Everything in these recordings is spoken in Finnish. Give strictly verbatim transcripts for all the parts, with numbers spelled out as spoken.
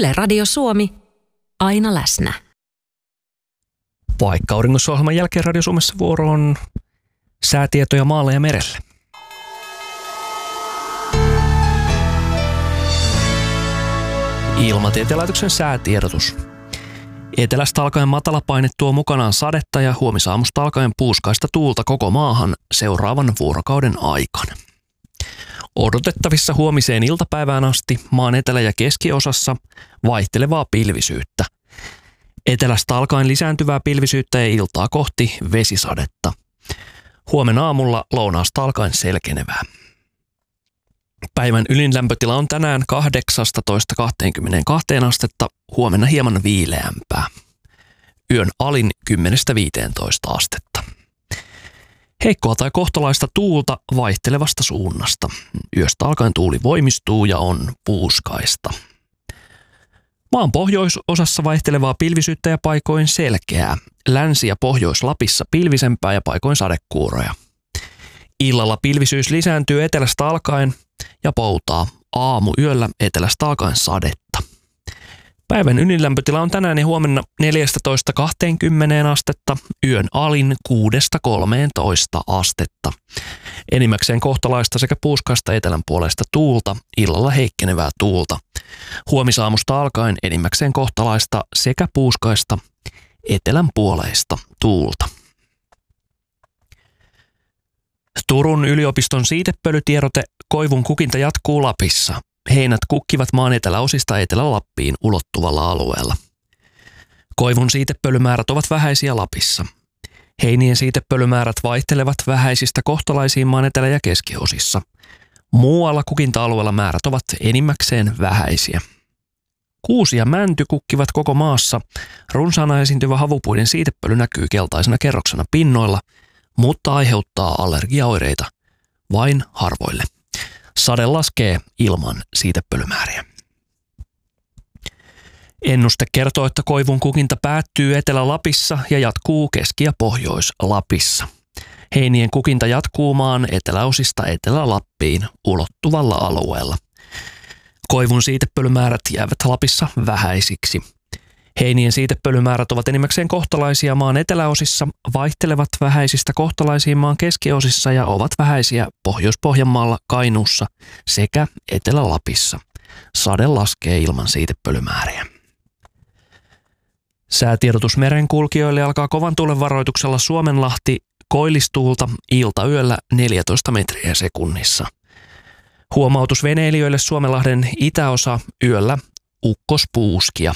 Yle Radio Suomi, aina läsnä. Vaikka auringossa-ohjelman jälkeen Radio Suomessa vuoro on säätietoja maalle ja merelle. Ilmatieteen laitoksen säätiedotus. Etelästä alkaen matalapaine tuo mukanaan sadetta ja huomisaamusta alkaen puuskaista tuulta koko maahan seuraavan vuorokauden aikana. Odotettavissa huomiseen iltapäivään asti maan etelä- ja keskiosassa vaihtelevaa pilvisyyttä. Etelästä alkaen lisääntyvää pilvisyyttä ja iltaa kohti vesisadetta. Huomenna aamulla lounaasta alkaen selkenevää. Päivän ylin lämpötila on tänään kahdeksastatoista kahteenkymmeneenkahteen astetta, huomenna hieman viileämpää. Yön alin kymmenestä viiteentoista astetta. Heikkoa tai kohtalaista tuulta vaihtelevasta suunnasta. Yöstä alkaen tuuli voimistuu ja on puuskaista. Maan pohjoisosassa vaihtelevaa pilvisyyttä ja paikoin selkeää. Länsi- ja Pohjois-Lapissa pilvisempää ja paikoin sadekuuroja. Illalla pilvisyys lisääntyy etelästä alkaen ja poutaa. Aamuyöllä etelästä alkaen sadetta. Päivän ylin-lämpötila on tänään ja huomenna neljästätoista kahteenkymmeneen astetta, yön alin kuudesta kolmeentoista astetta. Enimmäkseen kohtalaista sekä puuskaista etelän puolesta tuulta, illalla heikkenevää tuulta. Huomisaamusta alkaen enimmäkseen kohtalaista sekä puuskaista etelän puoleista tuulta. Turun yliopiston siitepölytiedote: koivun kukinta jatkuu Lapissa. Heinät kukkivat maan eteläosista Etelä-Lappiin ulottuvalla alueella. Koivun siitepölymäärät ovat vähäisiä Lapissa. Heinien siitepölymäärät vaihtelevat vähäisistä kohtalaisiin maan etelä- ja keskiosissa. Muualla kukinta-alueella määrät ovat enimmäkseen vähäisiä. Kuusi ja mänty kukkivat koko maassa. Runsaana esiintyvä havupuiden siitepöly näkyy keltaisena kerroksena pinnoilla, mutta aiheuttaa allergiaoireita vain harvoille. Sade laskee ilman siitepölymääriä. Ennuste kertoo, että koivun kukinta päättyy Etelä-Lapissa ja jatkuu Keski- ja Pohjois-Lapissa. Heinien kukinta jatkuu maan eteläosista Etelä-Lappiin ulottuvalla alueella. Koivun siitepölymäärät jäävät Lapissa vähäisiksi. Heinien siitepölymäärät ovat enimmäkseen kohtalaisia maan eteläosissa, vaihtelevat vähäisistä kohtalaisiin maan keskiosissa ja ovat vähäisiä Pohjois-Pohjanmaalla, Kainuussa sekä Etelä-Lapissa. Sade laskee ilman siitepölymääriä. Säätiedotus merenkulkijoille alkaa kovan tuulen varoituksella Suomenlahti, koillistuulta iltayöllä neljätoista metriä sekunnissa. Huomautus veneilijöille Suomenlahden itäosa yöllä ukkospuuskia.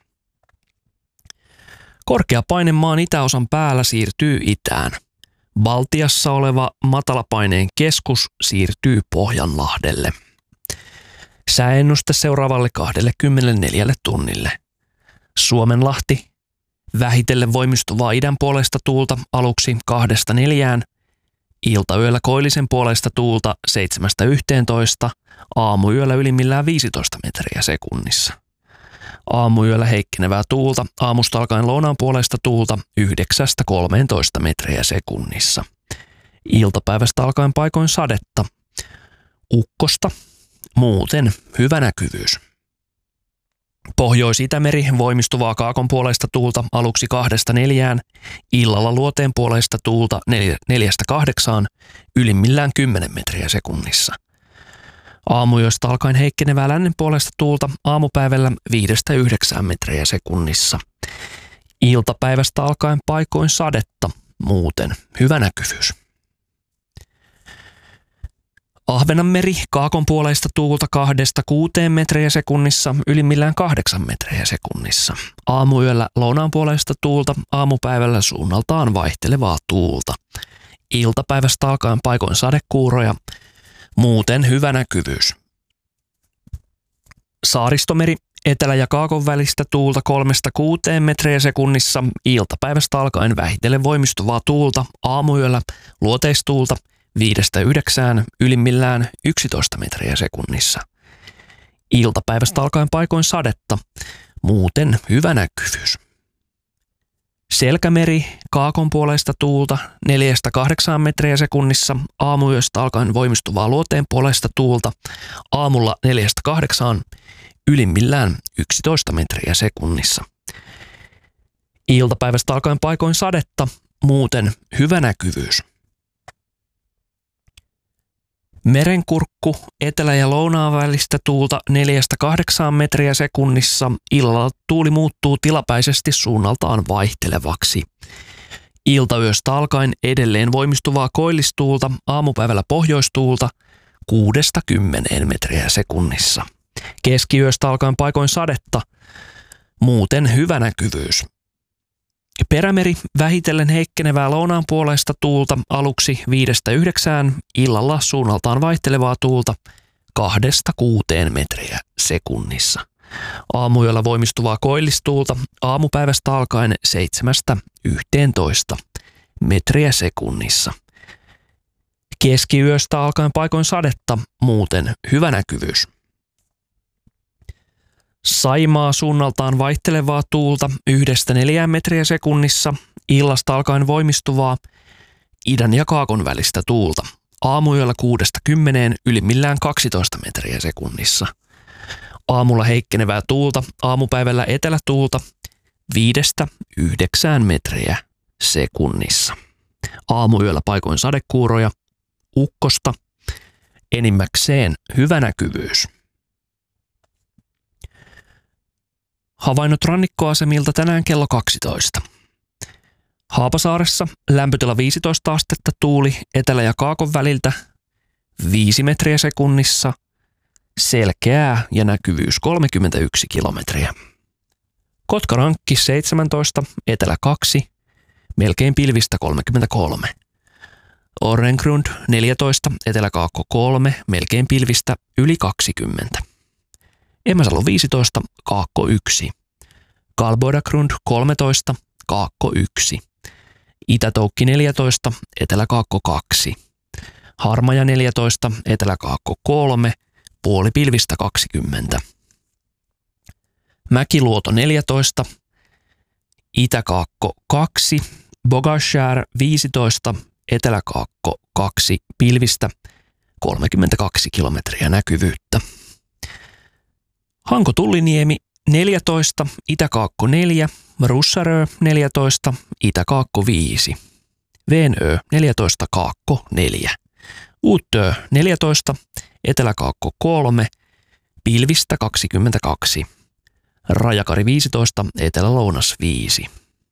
Korkea paine maan itäosan päällä siirtyy itään. Baltiassa oleva matalapaineen keskus siirtyy Pohjanlahdelle. Sääennuste seuraavalle kaksikymmentäneljä tunnille. Suomenlahti, vähitellen voimistuvaa idän puolesta tuulta aluksi kahdesta neljään, iltayöllä koillisen puolesta tuulta seitsemästä yhteentoista, aamuyöllä ylimmillään viisitoista metriä sekunnissa. Aamuyöllä heikkenevää tuulta, aamusta alkaen lounaan puolesta tuulta yhdeksästä kolmeentoista metriä sekunnissa. Iltapäivästä alkaen paikoin sadetta, ukkosta, muuten hyvä näkyvyys. Pohjois-Itämeri voimistuvaa kaakon puolesta tuulta aluksi kahdesta neljään, illalla luoteen puolesta tuulta neljästä kahdeksaan, ylimmillään kymmenen metriä sekunnissa. Aamuyöstä alkaen heikkenevää lännen puolesta tuulta aamupäivällä viidestä yhdeksään metriä sekunnissa. Iltapäivästä alkaen paikoin sadetta, muuten hyvä näkyvyys. Ahvenanmeri kaakon puoleista tuulta kahdesta kuuteen metriä sekunnissa, ylimmillään kahdeksan metriä sekunnissa. Aamuyöllä lounaan puoleista tuulta, aamupäivällä suunnaltaan vaihtelevaa tuulta. Iltapäivästä alkaen paikoin sadekuuroja, muuten hyvä näkyvyys. Saaristomeri etelä- ja kaakon välistä tuulta kolmesta kuuteen metriä sekunnissa, iltapäivästä alkaen vähitellen voimistuvaa tuulta, aamuyöllä luoteistuulta viidestä yhdeksään, ylimmillään yksitoista metriä sekunnissa. Iltapäivästä alkaen paikoin sadetta, muuten hyvä näkyvyys. Selkämeri kaakon puoleista tuulta neljästä kahdeksaan metriä sekunnissa, aamuyöstä alkaen voimistuvaa luoteen puolesta tuulta, aamulla neljästä kahdeksaan, ylimmillään yksitoista metriä sekunnissa. Iltapäivästä alkaen paikoin sadetta, muuten hyvä näkyvyys. Merenkurkku etelä- ja lounaan välistä tuulta neljästä kahdeksaan metriä sekunnissa. Illalla tuuli muuttuu tilapäisesti suunnaltaan vaihtelevaksi. Iltayöstä alkaen edelleen voimistuvaa koillistuulta, aamupäivällä pohjoistuulta kuudesta kymmeneen metriä sekunnissa. Keskiyöstä alkaen paikoin sadetta, muuten hyvä näkyvyys. Perämeri vähitellen heikkenevää lounaan puoleista tuulta aluksi viidestä yhdeksään, illalla suunnaltaan vaihtelevaa tuulta kahdesta kuuteen metriä sekunnissa. Aamuyöllä voimistuvaa koillistuulta aamupäivästä alkaen seitsemästä yhteentoista metriä sekunnissa. Keskiyöstä alkaen paikoin sadetta, muuten hyvä näkyvyys. Saimaa suunnaltaan vaihtelevaa tuulta yhdestä neljään metriä sekunnissa, illasta alkaen voimistuvaa idän ja kaakon välistä tuulta. Aamuyöllä kuudesta kymmeneen, ylimmillään kaksitoista metriä sekunnissa. Aamulla heikkenevää tuulta, aamupäivällä etelätuulta viidestä yhdeksään metriä sekunnissa. Aamuyöllä paikoin sadekuuroja, ukkosta, enimmäkseen hyvä näkyvyys. Havainnot rannikkoasemilta tänään kello kaksitoista. Haapasaaressa lämpötila viisitoista astetta, tuuli etelä- ja kaakon väliltä viisi metriä sekunnissa, selkeää ja näkyvyys kolmekymmentäyksi kilometriä. Kotkarankki seitsemäntoista, etelä kaksi, melkein pilvistä kolmekymmentäkolme. Orrengrund neljätoista, etelä-kaakko kolme, melkein pilvistä yli kaksikymmentä. Emäsalo viisitoista, kaakko yksi. Kalboidagrund kolmetoista, kaakko yksi. Itätoukki neljätoista, etelä-kaakko kaksi. Harmaja neljätoista, etelä-kaakko kolme, puoli pilvistä kaksikymmentä. Mäkiluoto neljätoista, itäkaakko kaksi. Bogashär viisitoista, eteläkaakko kaksi, pilvistä kolmekymmentäkaksi kilometriä näkyvyyttä. Hanko-Tulliniemi neljätoista, itäkaakko neljä, Russarö neljätoista, itäkaakko viisi. Veenö neljätoista, kaakko neljä. Uutö neljätoista, eteläkaakko kolme, pilvistä kaksikymmentäkaksi. Rajakari viisitoista, etelä-lounas viisi.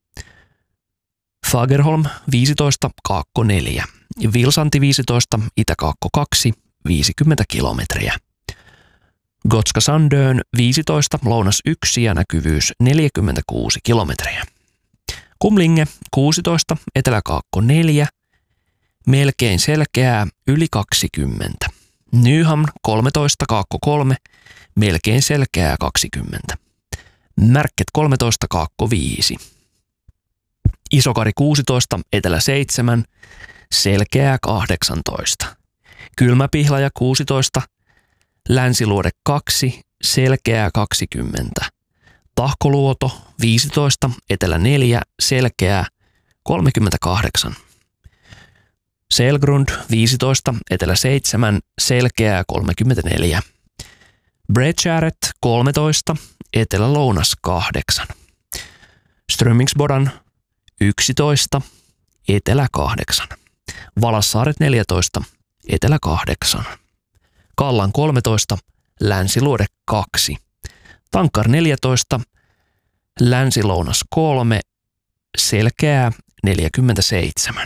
Fagerholm viisitoista, kaakko neljä. Vilsanti viisitoista, itäkaakko kaksi, viisikymmentä kilometriä. Gotska Sandön viisitoista, lounas yksi ja näkyvyys neljäkymmentäkuusi kilometriä. Kumlinge kuusitoista, eteläkaakko neljä, melkein selkeää yli kaksikymmentä. Nyham kolmetoista, kaakko kolme, melkein selkeää kaksikymmentä. Märket kolmetoista, kaakko viisi. Isokari kuusitoista, etelä seitsemän, selkeää kahdeksantoista. Kylmäpihlaja kuusitoista, Länsiluode kaksi, selkeää kaksikymmentä. Tahkoluoto viisitoista, etelä neljä, selkeää kolmekymmentäkahdeksan. Selgrund viisitoista, etelä seitsemän, selkeää kolmekymmentäneljä. Bredskäret kolmetoista, etelä-lounas kahdeksan. Strömingsbodan yksitoista, etelä kahdeksan. Valassaaret neljätoista, etelä kahdeksan. Kallan kolmetoista, Länsiluode kaksi. Tankkar neljätoista, Länsi-lounas kolme, selkeää neljäkymmentäseitsemän.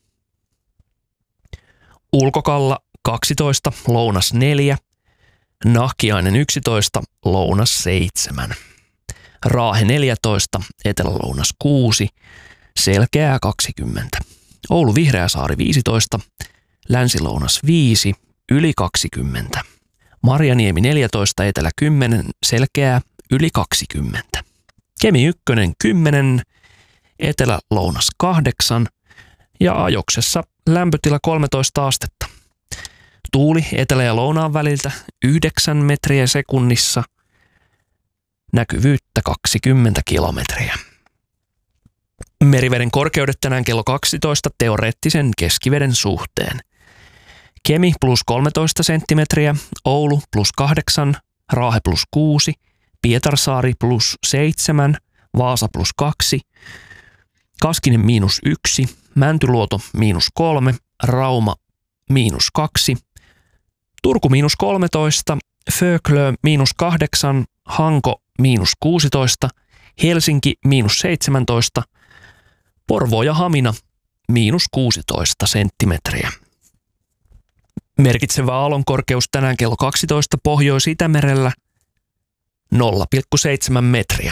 Ulkokalla kaksitoista, lounas neljä, Nahkiainen yksitoista, lounas seitsemän. Raahe neljätoista, etelä-lounas kuusi, selkeää kaksikymmentä. Oulu Vihreäsaari viisitoista, Länsi-lounas viisi, yli kaksikymmentä. Marjaniemi neljätoista, etelä kymmenen, selkeää yli kaksikymmentä. Kemi ykkönen kymmenen, etelä-lounas kahdeksan ja Ajoksessa lämpötila kolmetoista astetta. Tuuli etelä- ja lounaan väliltä yhdeksän metriä sekunnissa, näkyvyyttä kaksikymmentä kilometriä. Meriveden korkeudet tänään kello kaksitoista teoreettisen keskiveden suhteen. Kemi plus kolmetoista senttimetriä, Oulu plus kahdeksan, Raahe plus kuusi, Pietarsaari plus seitsemän, Vaasa plus kaksi, Kaskinen miinus yksi, Mäntyluoto miinus kolme, Rauma miinus kaksi, Turku miinus kolmetoista, Föglö miinus kahdeksan, Hanko miinus kuusitoista, Helsinki miinus seitsemäntoista, Porvoo ja Hamina miinus kuusitoista senttimetriä. Merkitsevä aallonkorkeus tänään kello kaksitoista Pohjois-Itämerellä nolla pilkku seitsemän metriä.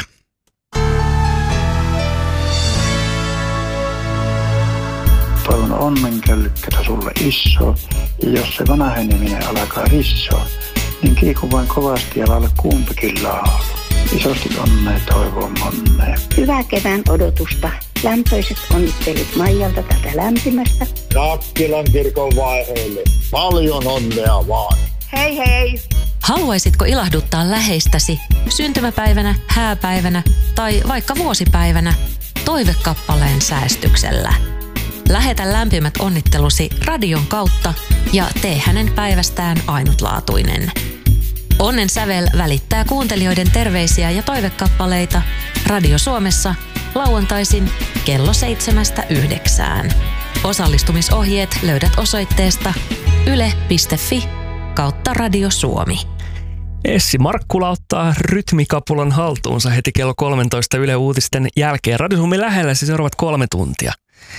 Toivon onnenkällykkätä sulle iso, ja jos se vanheneminen alkaa rissoa, niin kiiku vain kovasti ja laula kumpikin laulu. Isosti onnea toivon monnea. Hyvää kevään odotusta. Lämpöiset onnittelut Maijalta tätä lämpimästä. Nakkilan kirkon vaiheelle. Paljon onnea vaan. Hei hei! Haluaisitko ilahduttaa läheistäsi syntymäpäivänä, hääpäivänä tai vaikka vuosipäivänä toivekappaleen säästyksellä? Lähetä lämpimät onnittelusi radion kautta ja tee hänen päivästään ainutlaatuinen. Onnen sävel välittää kuuntelijoiden terveisiä ja toivekappaleita Radio Suomessa lauantaisin kello seitsemästä yhdeksään. Osallistumisohjeet löydät osoitteesta yle piste fi kautta Radio Suomi. Essi Markkula ottaa rytmikapulan haltuunsa heti kello kolmetoista Yle Uutisten jälkeen. Radio Suomi lähellä se seuraavat kolme tuntia.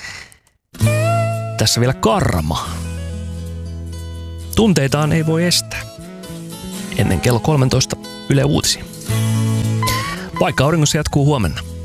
Tässä vielä Karma. Tunteitaan ei voi estää. Ennen kello kolmetoista Yle Uutisia. Vaikka auringossa jatkuu huomenna.